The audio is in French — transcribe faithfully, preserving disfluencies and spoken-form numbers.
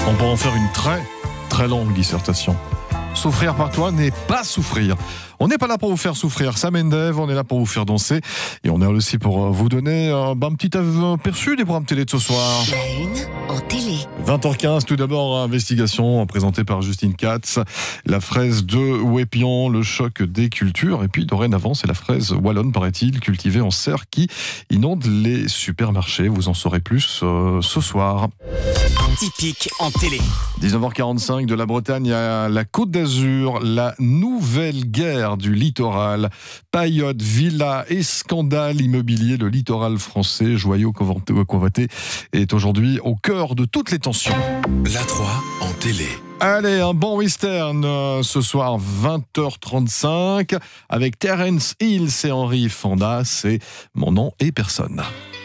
On peut en faire une très, très longue dissertation. Souffrir par toi n'est pas souffrir. On n'est pas là pour vous faire souffrir, Sam and Dave, on est là pour vous faire danser. Et on est là aussi pour vous donner un, un petit aperçu des programmes télé de ce soir. La une en télé. vingt heures quinze, tout d'abord, investigation présentée par Justine Katz. La fraise de Wépian, le choc des cultures. Et puis dorénavant, c'est la fraise wallonne, paraît-il, cultivée en serre qui inonde les supermarchés. Vous en saurez plus euh, ce soir. Typique en télé. dix-neuf heures quarante-cinq, de la Bretagne à la Côte d'Azur, la nouvelle guerre du littoral. Paillotes, villas et scandales immobiliers. Le littoral français, joyau convoité, est aujourd'hui au cœur de toutes les tensions. La trois en télé. Allez, un bon western euh, ce soir, vingt heures trente-cinq, avec Terence Hill et Henry Fonda. C'est Mon nom et personne.